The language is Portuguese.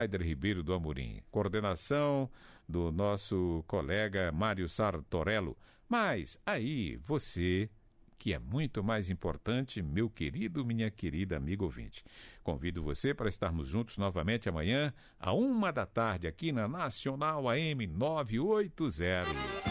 Aider Ribeiro do Amorim. Coordenação do nosso colega Mário Sartorello. Mas aí você, que é muito mais importante, meu querido, minha querida amiga ouvinte. Convido você para estarmos juntos novamente amanhã, à 1 da tarde, aqui na Nacional AM 980.